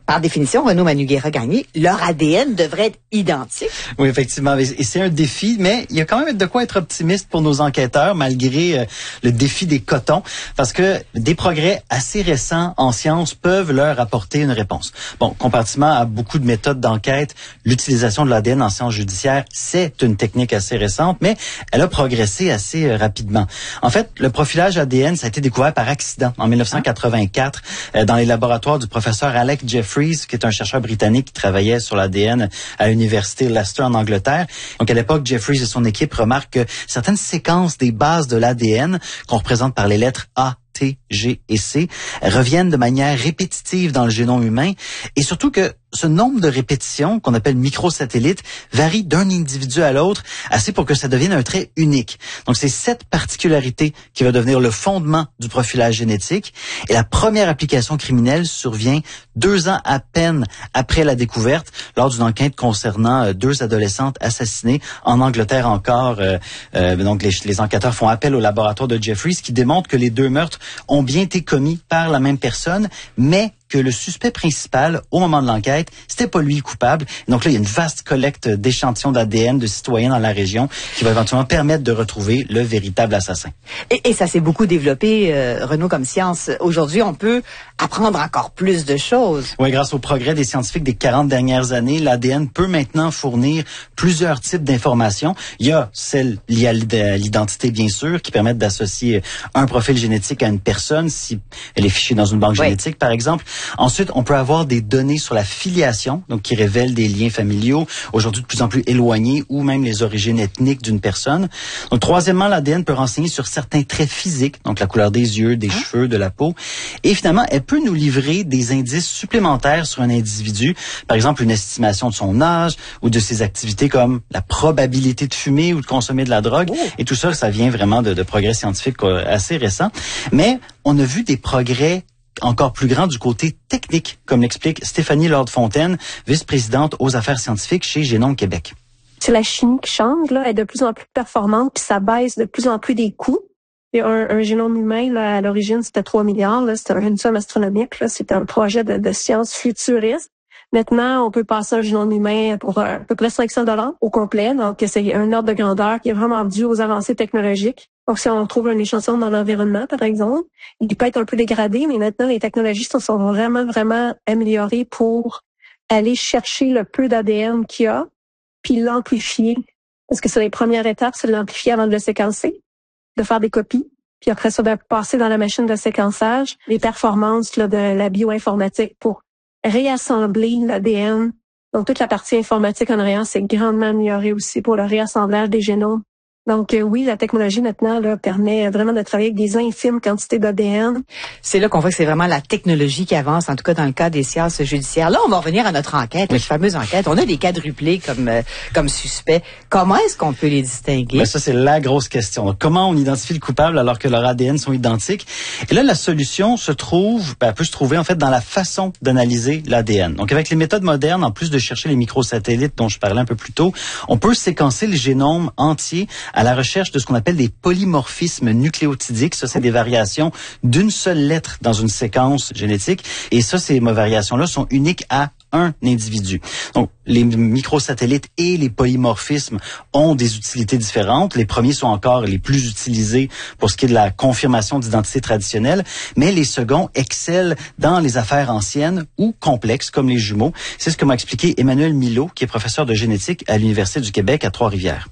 par définition, Renaud Manugera-Gagné, leur ADN devrait être identique. Oui, effectivement. Et c'est un défi, mais il y a quand même de quoi être optimiste pour nos enquêteurs, malgré le défi des cotons, parce que des progrès assez récents en sciences peuvent leur apporter une réponse. Bon, comparativement à beaucoup de méthodes d'enquête, l'utilisation de l'ADN en sciences judiciaires, c'est une technique assez récente, mais elle a progressé assez rapidement. En fait, le profilage ADN, ça a été découvert par accident en 1984 dans les laboratoires du professeur Alec Jeffreys, qui est un chercheur britannique qui travaillait sur l'ADN à l'université Leicester en Angleterre. Donc à l'époque, Jeffreys et son équipe remarquent que certaines séquences des bases de l'ADN, qu'on représente par les lettres A, T, G et C, reviennent de manière répétitive dans le génome humain, et surtout que ce nombre de répétitions, qu'on appelle microsatellites, varie d'un individu à l'autre, assez pour que ça devienne un trait unique. Donc c'est cette particularité qui va devenir le fondement du profilage génétique, et la première application criminelle survient 2 ans à peine après la découverte, lors d'une enquête concernant 2 adolescentes assassinées en Angleterre encore. Donc les enquêteurs font appel au laboratoire de Jeffreys, qui démontre que les 2 meurtres ont bien été commis par la même personne, mais que le suspect principal, au moment de l'enquête, c'était pas lui le coupable. Donc là, il y a une vaste collecte d'échantillons d'ADN de citoyens dans la région qui va éventuellement permettre de retrouver le véritable assassin. Et ça s'est beaucoup développé, Renaud, comme science. Aujourd'hui, on peut apprendre encore plus de choses. Oui, grâce au progrès des scientifiques des 40 dernières années, l'ADN peut maintenant fournir plusieurs types d'informations. Il y a celles liées à l'identité, bien sûr, qui permettent d'associer un profil génétique à une personne, si elle est fichée dans une banque génétique, par exemple. Ensuite, on peut avoir des données sur la filiation, donc qui révèlent des liens familiaux, aujourd'hui de plus en plus éloignés, ou même les origines ethniques d'une personne. Donc, troisièmement, l'ADN peut renseigner sur certains traits physiques, donc la couleur des yeux, des cheveux, de la peau. Et finalement, elle peut nous livrer des indices supplémentaires sur un individu, par exemple une estimation de son âge ou de ses activités comme la probabilité de fumer ou de consommer de la drogue. Et tout ça, ça vient vraiment de progrès scientifiques assez récents. Mais on a vu des progrès encore plus grand du côté technique, comme l'explique Stéphanie Lord-Fontaine, vice-présidente aux affaires scientifiques chez Génome Québec. C'est la chimie qui change, là, elle est de plus en plus performante, puis ça baisse de plus en plus des coûts. Et un génome humain, là, à l'origine, c'était 3 milliards, là, c'était une somme astronomique, là, c'était un projet de science futuriste. Maintenant, on peut passer un génome humain pour à peu près 500 $ au complet. Donc, c'est un ordre de grandeur qui est vraiment dû aux avancées technologiques. Donc, si on trouve un échantillon dans l'environnement, par exemple, il peut être un peu dégradé, mais maintenant, les technologies sont vraiment améliorées pour aller chercher le peu d'ADN qu'il y a, puis l'amplifier. Parce que c'est les premières étapes, c'est de l'amplifier avant de le séquencer, de faire des copies, puis après ça, de passer dans la machine de séquençage, les performances là, de la bioinformatique pour réassembler l'ADN. Donc, toute la partie informatique en arrière, c'est grandement amélioré aussi pour le réassemblage des génomes. Donc, oui, la technologie maintenant là, permet vraiment de travailler avec des infimes quantités d'ADN. C'est là qu'on voit que c'est vraiment la technologie qui avance, en tout cas dans le cas des sciences judiciaires. Là, on va revenir à notre enquête, la fameuse enquête. On a des quadruplés comme suspects. Comment est-ce qu'on peut les distinguer? Ben ça, c'est la grosse question. Donc, comment on identifie le coupable alors que leurs ADN sont identiques? Et là, la solution peut se trouver en fait dans la façon d'analyser l'ADN. Donc, avec les méthodes modernes, en plus de chercher les microsatellites dont je parlais un peu plus tôt, on peut séquencer le génome entier à la recherche de ce qu'on appelle des polymorphismes nucléotidiques. Ça, c'est des variations d'une seule lettre dans une séquence génétique. Et ça, ces variations-là sont uniques à un individu. Donc, les microsatellites et les polymorphismes ont des utilités différentes. Les premiers sont encore les plus utilisés pour ce qui est de la confirmation d'identité traditionnelle, mais les seconds excellent dans les affaires anciennes ou complexes, comme les jumeaux. C'est ce que m'a expliqué Emmanuel Milot, qui est professeur de génétique à l'Université du Québec à Trois-Rivières.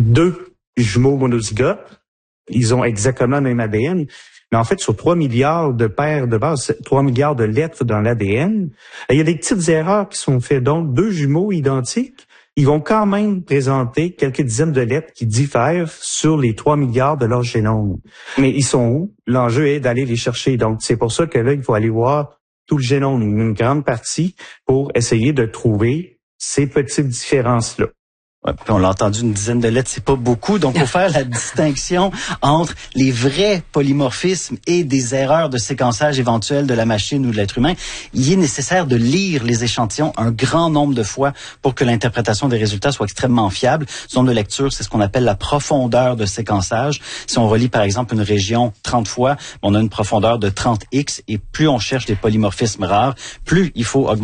2 jumeaux monozygotes, ils ont exactement le même ADN. Mais en fait, sur 3 milliards de paires de bases, 3 milliards de lettres dans l'ADN, il y a des petites erreurs qui sont faites. Donc, 2 jumeaux identiques, ils vont quand même présenter quelques dizaines de lettres qui diffèrent sur les 3 milliards de leur génome. Mais ils sont où? L'enjeu est d'aller les chercher. Donc, c'est pour ça que là, il faut aller voir tout le génome, une grande partie, pour essayer de trouver ces petites différences-là. Ouais, puis on l'a entendu, une dizaine de lettres, c'est pas beaucoup. Donc, pour faire la distinction entre les vrais polymorphismes et des erreurs de séquençage éventuelles de la machine ou de l'être humain, il est nécessaire de lire les échantillons un grand nombre de fois pour que l'interprétation des résultats soit extrêmement fiable. Ce nombre de lecture, c'est ce qu'on appelle la profondeur de séquençage. Si on relie, par exemple, une région 30 fois, on a une profondeur de 30x, et plus on cherche des polymorphismes rares, plus il faut augmenter